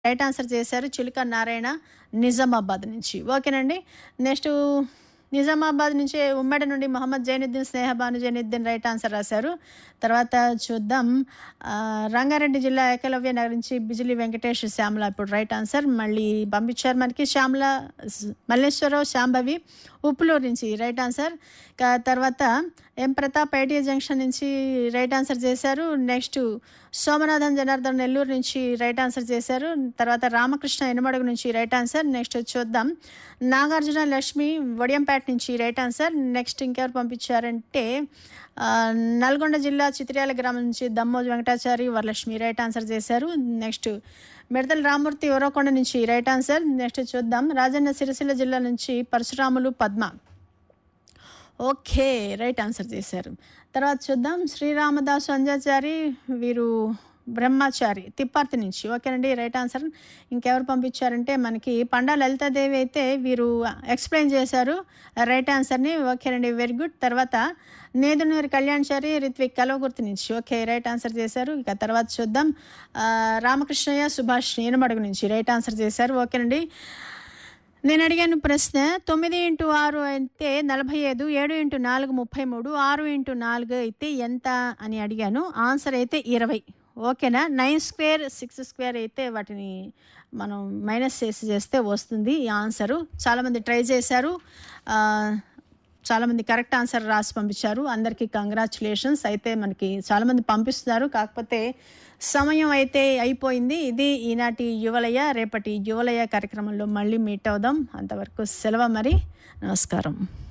Right answer చేశారు చిలుక నారాయణ నిజామాబాద్ నుంచి. ఓకేనండి. నెక్స్ట్ నిజామాబాద్ నుంచి ఉమ్మడి నుండి మొహమ్మద్ జైనుద్దీన్ స్నేహబాను జైనుద్దీన్ రైట్ ఆన్సర్ రాశారు. తర్వాత చూద్దాం రంగారెడ్డి జిల్లా ఏకలవ్య నగర్ నుంచి బిజిలి వెంకటేష్ శ్యామల ఇప్పుడు రైట్ ఆన్సర్ మళ్ళీ పంపించారు మనకి. శ్యామల మల్లేశ్వరరావు శాంభవి ఉప్పులూరు నుంచి రైట్ ఆన్సర్. తర్వాత ఎం ప్రతాప్ ఐటీఐ జంక్షన్ నుంచి రైట్ ఆన్సర్ చేశారు. నెక్స్ట్ సోమనాథన్ జనార్దన్ నెల్లూరు నుంచి రైట్ ఆన్సర్ చేశారు. తర్వాత రామకృష్ణ ఎనమడుగు నుంచి రైట్ ఆన్సర్. నెక్స్ట్ చూద్దాం నాగార్జున లక్ష్మి వడియంపేట నుంచి రైట్ ఆన్సర్. నెక్స్ట్ ఇంకెవరు పంపించారంటే నల్గొండ జిల్లా చిత్రియాల గ్రామం నుంచి దమ్మోజు వెంకటాచారి వరలక్ష్మి రైట్ ఆన్సర్ చేశారు. నెక్స్ట్ మిడతల రామూర్తి ఓరకొండ నుంచి రైట్ ఆన్సర్. నెక్స్ట్ చూద్దాం రాజన్న సిరిసిల్ల జిల్లా నుంచి Parasuramulu Padma okay right answer చేశారు. తర్వాత చూద్దాం శ్రీరామదాసు అంజాచారి వీరు బ్రహ్మచారి తిప్పార్తి నుంచి ఓకేనండి రైట్ ఆన్సర్. ఇంకెవరు పంపించారంటే మనకి పండా లలితాదేవి అయితే వీరు ఎక్స్ప్లెయిన్ చేశారు రైట్ ఆన్సర్ని. ఓకేనండి వెరీ గుడ్. తర్వాత నేదునూరి కళ్యాణ్చారి రిత్విక్ కలవగుర్తి నుంచి ఓకే రైట్ ఆన్సర్ చేశారు. ఇక తర్వాత చూద్దాం రామకృష్ణయ్య సుభాష్ ఎనమడుగు నుంచి రైట్ ఆన్సర్ చేశారు. ఓకేనండి. నేను అడిగాను ప్రశ్న 9x6 అయితే 45, 7x4 33, 6x4 అయితే ఎంత అని అడిగాను. ఆన్సర్ అయితే 20. ఓకేనా. 9² 6² అయితే వాటిని మనం మైనస్ చేస్తే వస్తుంది ఈ ఆన్సరు. చాలామంది ట్రై చేశారు, చాలామంది కరెక్ట్ ఆన్సర్ రాసి పంపించారు. అందరికీ కంగ్రాచులేషన్స్. అయితే మనకి చాలామంది పంపిస్తున్నారు, కాకపోతే సమయం అయితే అయిపోయింది. ఇది ఈనాటి యువలయ. రేపటి యువలయ కార్యక్రమంలో మళ్ళీ మీట్ అవుదాం. అంతవరకు సెలవు మరి. నమస్కారం.